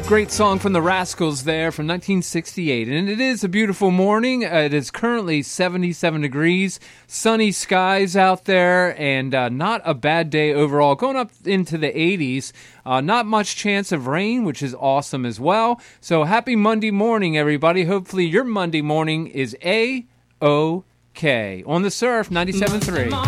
Great song from the Rascals there from 1968. And it is a beautiful morning. It is currently 77 degrees, sunny skies out there, and not a bad day overall. Going up into the 80s. Not much chance of rain, which is awesome as well. So happy Monday morning, everybody. Hopefully your Monday morning is A-OK. On the Surf, 97.3.